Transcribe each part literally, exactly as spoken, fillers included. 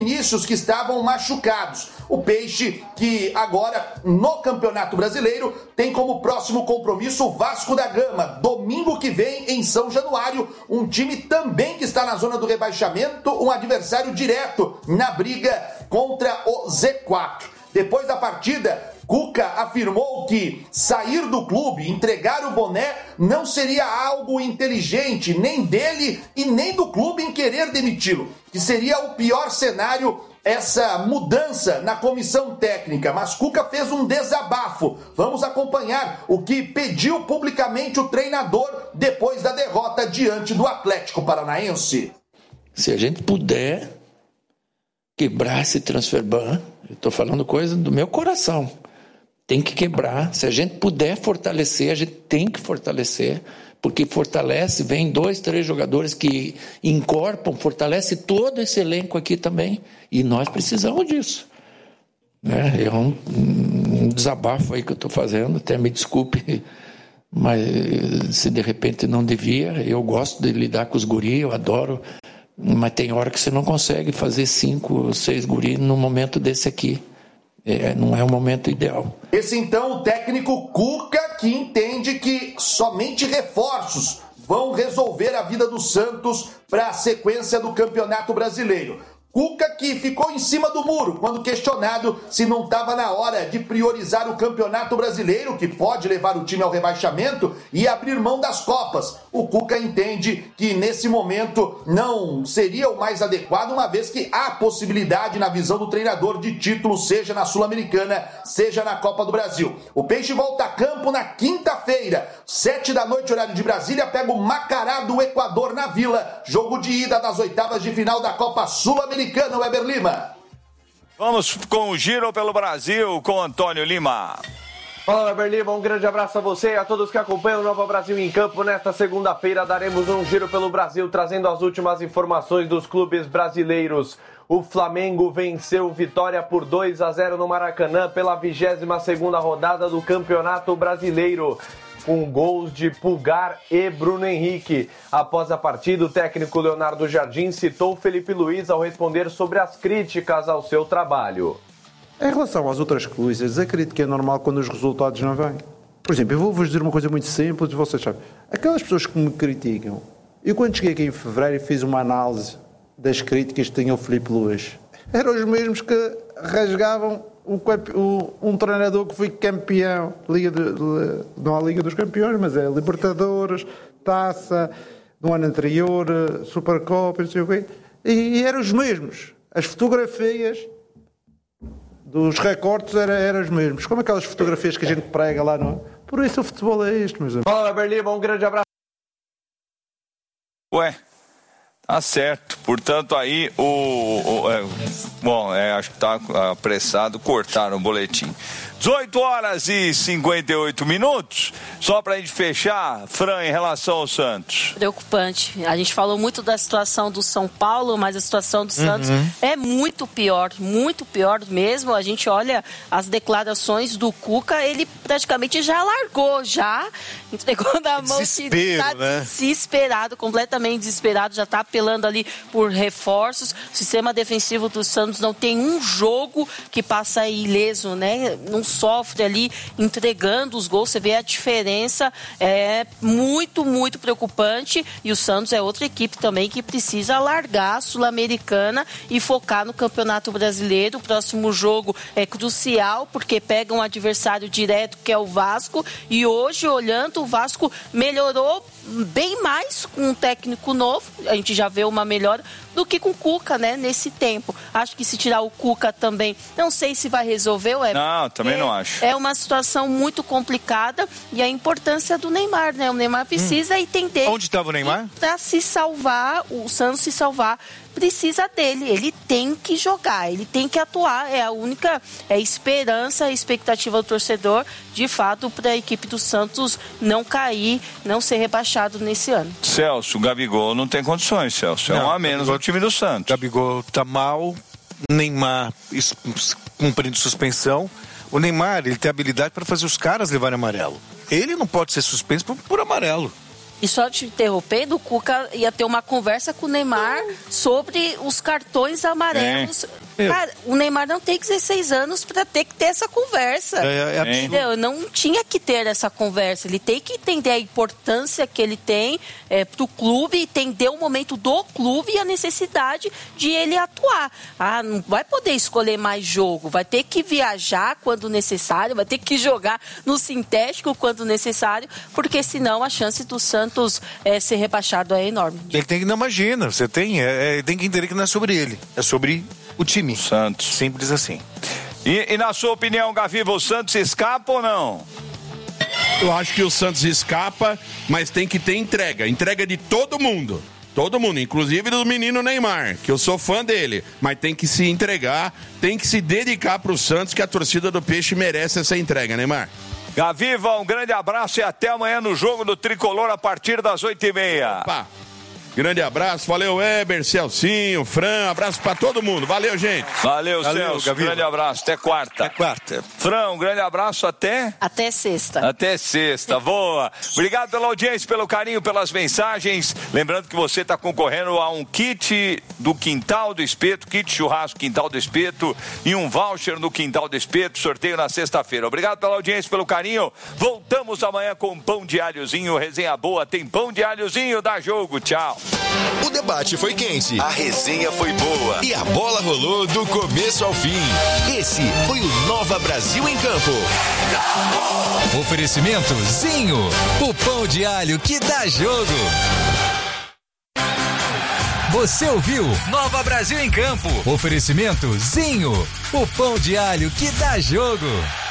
Vinícius, que estavam machucados. O Peixe, que agora, no Campeonato Brasileiro, tem como próximo compromisso o Vasco da Gama. Domingo que vem, em São Januário, um time também que está na zona do rebaixamento, um adversário direto na briga contra o Z quatro. Depois da partida, Cuca afirmou que sair do clube, entregar o boné, não seria algo inteligente, nem dele e nem do clube em querer demiti-lo, que seria o pior cenário essa mudança na comissão técnica. Mas Cuca fez um desabafo. Vamos acompanhar o que pediu publicamente o treinador depois da derrota diante do Atlético Paranaense. Se a gente puder quebrar esse transfer ban, eu estou falando coisa do meu coração, tem que quebrar. Se a gente puder fortalecer, a gente tem que fortalecer, porque fortalece, vem dois, três jogadores que incorporam, fortalece todo esse elenco aqui também, e nós precisamos disso. É, é um, um desabafo aí que eu estou fazendo, até me desculpe, mas se de repente não devia, eu gosto de lidar com os guris, eu adoro, mas tem hora que você não consegue fazer cinco, seis guris num momento desse aqui. É, não é o momento ideal. Esse então o técnico Cuca, que entende que somente reforços vão resolver a vida do Santos para a sequência do Campeonato Brasileiro. Cuca, que ficou em cima do muro quando questionado se não estava na hora de priorizar o Campeonato Brasileiro, que pode levar o time ao rebaixamento, e abrir mão das Copas. O Cuca entende que nesse momento não seria o mais adequado, uma vez que há possibilidade, na visão do treinador, de título, seja na Sul-Americana, seja na Copa do Brasil. O Peixe volta a campo na quinta-feira, sete da noite, horário de Brasília, pega o Macará do Equador na Vila. Jogo de ida das oitavas de final da Copa Sul-Americana. Weber Lima. Vamos com o Giro pelo Brasil com Antônio Lima. Fala, Weber Lima, um grande abraço a você e a todos que acompanham o Nova Brasil em Campo. Nesta segunda-feira daremos um giro pelo Brasil, trazendo as últimas informações dos clubes brasileiros. O Flamengo venceu Vitória por dois a zero no Maracanã pela vigésima segunda rodada do Campeonato Brasileiro, com gols de Pulgar e Bruno Henrique. Após a partida, o técnico Leonardo Jardim citou Felipe Luiz ao responder sobre as críticas ao seu trabalho. Em relação às outras coisas, acredito que é normal quando os resultados não vêm. Por exemplo, eu vou-vos dizer uma coisa muito simples, vocês sabem. Aquelas pessoas que me criticam, eu quando cheguei aqui em fevereiro fiz uma análise das críticas que tinha o Felipe Luiz. Eram os mesmos que rasgavam O, o, um treinador que foi campeão, Liga de, de, não há Liga dos Campeões, mas é Libertadores, Taça, no ano anterior, Supercopa, não sei o quê, e, e eram os mesmos. As fotografias dos recortes eram, eram os mesmos, como aquelas fotografias que a gente prega lá, não é? Por isso o futebol é isto, meus amigos. Fala, Berlima, um grande abraço. Ué, tá certo. Portanto, aí o... o é, bom, é, acho que tá apressado, cortaram o boletim. dezoito horas e cinquenta e oito minutos. Só pra gente fechar, Fran, em relação ao Santos. Preocupante. A gente falou muito da situação do São Paulo, mas a situação do Santos Uhum. é muito pior, muito pior mesmo. A gente olha as declarações do Cuca, ele praticamente já largou, já entregou na mão. Desespero, tá né? Desesperado, completamente desesperado, já tá apelando ali por reforços. O sistema defensivo do Santos não tem um jogo que passa ileso, né? Não sofre ali entregando os gols, você vê a diferença, é muito, muito preocupante, e o Santos é outra equipe também que precisa largar a Sul-Americana e focar no Campeonato Brasileiro. O próximo jogo é crucial, porque pega um adversário direto que é o Vasco, e hoje, olhando, o Vasco melhorou bem mais com um técnico novo, a gente já vê uma melhora, do que com o Cuca, né, nesse tempo. Acho que se tirar o Cuca também, não sei se vai resolver, ué. Não, também é, não acho. É uma situação muito complicada, e a importância do Neymar, né, o Neymar precisa hum. entender. Onde estava o Neymar? Para se salvar, o Santos se salvar, precisa dele, ele tem que jogar, ele tem que atuar, é a única é, esperança, a expectativa do torcedor, de fato, para a equipe do Santos não cair, não ser rebaixado nesse ano. Celso, o Gabigol não tem condições, Celso, é Não, um a menos no time do Santos. Gabigol tá mal, Neymar cumprindo suspensão. O Neymar, ele tem habilidade para fazer os caras levarem amarelo. Ele não pode ser suspenso por, por amarelo. E só te interrompendo, o Cuca ia ter uma conversa com o Neymar sobre os cartões amarelos. É. Cara, o Neymar não tem dezesseis anos para ter que ter essa conversa. É, é absurdo. Entendeu? Não tinha que ter essa conversa. Ele tem que entender a importância que ele tem é, para o clube, entender o momento do clube e a necessidade de ele atuar. Ah, não vai poder escolher mais jogo, vai ter que viajar quando necessário, vai ter que jogar no sintético quando necessário, porque senão a chance do Santos é, ser rebaixado é enorme. Ele tem que, não imagina, você tem, é, é, tem que entender que não é sobre ele, é sobre o time. O Santos. Simples assim. E, e na sua opinião, Gaviva, o Santos escapa ou não? Eu acho que o Santos escapa, mas tem que ter entrega. Entrega de todo mundo. Todo mundo, inclusive do menino Neymar, que eu sou fã dele. Mas tem que se entregar, tem que se dedicar pro Santos, que a torcida do Peixe merece essa entrega, Neymar. Gaviva, um grande abraço e até amanhã no jogo do Tricolor a partir das oito e meia. Opa. Grande abraço, valeu Eber, Celcinho, Fran, abraço pra todo mundo, valeu gente. Valeu, Valeu Celso, Gaviva. grande abraço, até quarta. Até quarta. Fran, um grande abraço até... Até sexta. Até sexta, boa. Obrigado pela audiência, pelo carinho, pelas mensagens. Lembrando que você está concorrendo a um kit do Quintal do Espeto, kit churrasco Quintal do Espeto e um voucher no Quintal do Espeto, sorteio na sexta-feira. Obrigado pela audiência, pelo carinho. Voltamos amanhã com pão de alhozinho, resenha boa, tem pão de alhozinho, dá jogo, tchau. O debate foi quente, a resenha foi boa e a bola rolou do começo ao fim. Esse foi o Nova Brasil em Campo. Oferecimento Zinho, o pão de alho que dá jogo. Você ouviu Nova Brasil em Campo. Oferecimento Zinho, o pão de alho que dá jogo.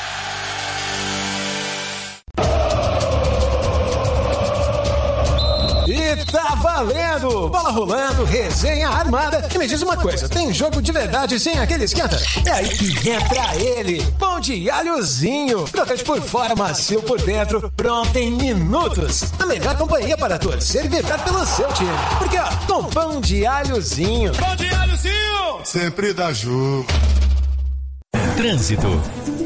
E tá valendo! Bola rolando, resenha armada. E me diz uma coisa, tem jogo de verdade sem aquele esquenta? É aí que entra ele, pão de alhozinho. Crocante por fora, macio por dentro, pronto em minutos. A melhor companhia para torcer e vibrar pelo seu time. Porque ó, com pão de alhozinho. Pão de alhozinho! Sempre dá jogo. Trânsito.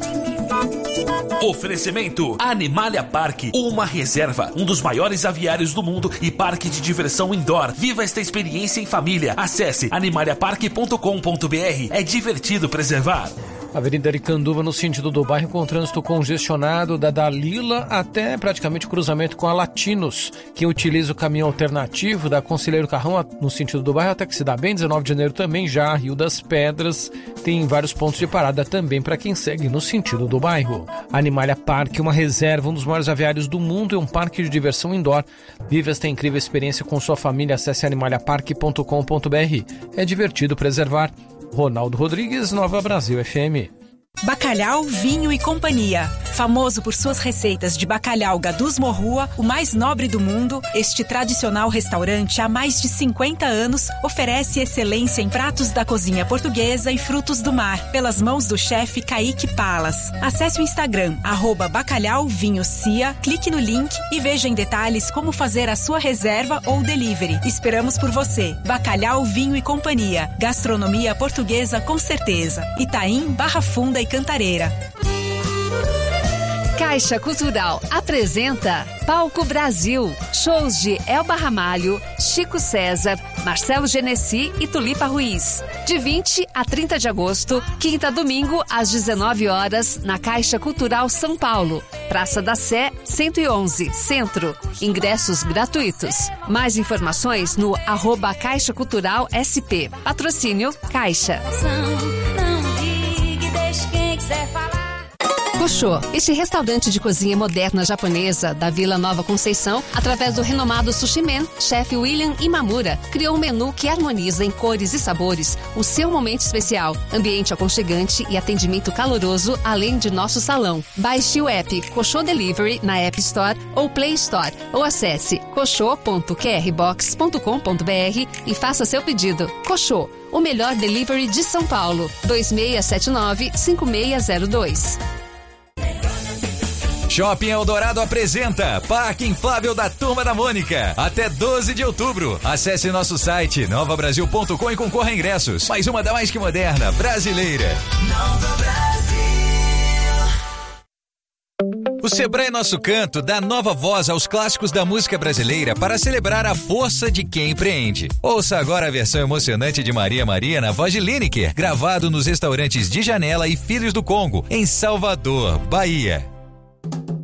Oferecimento Animalia Park, uma reserva, um dos maiores aviários do mundo e parque de diversão indoor. Viva esta experiência em família. Acesse animalia park ponto com ponto b r. É divertido preservar. Avenida Aricanduva, no sentido do bairro, com trânsito congestionado da Dalila até praticamente o cruzamento com a Latinos. Quem utiliza o caminho alternativo da Conselheiro Carrão no sentido do bairro até que se dá bem, dezenove de janeiro também, já Rio das Pedras tem vários pontos de parada também para quem segue no sentido do bairro. Animalia Park, uma reserva, um dos maiores aviários do mundo e um parque de diversão indoor. Vive esta incrível experiência com sua família, acesse animalia park ponto com ponto b r. É divertido preservar. Ronaldo Rodrigues, Nova Brasil F M. Bacalhau, Vinho e Companhia. Famoso por suas receitas de bacalhau Gadus Morrua, o mais nobre do mundo, este tradicional restaurante há mais de cinquenta anos oferece excelência em pratos da cozinha portuguesa e frutos do mar, pelas mãos do chefe Kaique Palas. Acesse o Instagram, arroba Bacalhau Vinho Cia, clique no link e veja em detalhes como fazer a sua reserva ou delivery. Esperamos por você. Bacalhau, Vinho e Companhia. Gastronomia portuguesa com certeza. Itaim, Barra Funda e Cantareira. Caixa Cultural apresenta Palco Brasil. Shows de Elba Ramalho, Chico César, Marcelo Genesi e Tulipa Ruiz. De vinte a trinta de agosto, quinta a domingo, às dezenove horas, na Caixa Cultural São Paulo. Praça da Sé, cento e onze, Centro. Ingressos gratuitos. Mais informações no arroba Caixa Cultural S P. Patrocínio Caixa. Koshô, este restaurante de cozinha moderna japonesa da Vila Nova Conceição, através do renomado Sushi Man, chefe William Imamura, criou um menu que harmoniza em cores e sabores o seu momento especial, ambiente aconchegante e atendimento caloroso, além de nosso salão. Baixe o app Koshô Delivery na App Store ou Play Store, ou acesse koshô ponto q r box ponto com ponto b r e faça seu pedido. Koshô, o melhor delivery de São Paulo. dois seis sete nove, cinco seis zero dois. Shopping Eldorado apresenta Parque Inflável da Turma da Mônica. Até doze de outubro. Acesse nosso site nova brasil ponto com e concorra a ingressos. Mais uma da mais que moderna brasileira. Nova Brasil. O Sebrae Nosso Canto dá nova voz aos clássicos da música brasileira para celebrar a força de quem empreende. Ouça agora a versão emocionante de Maria Maria na voz de Lineker, gravado nos restaurantes de Janela e Filhos do Congo, em Salvador, Bahia.